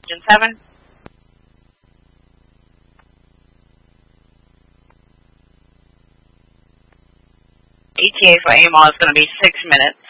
Engine 7. ETA for AMR is going to be 6 minutes.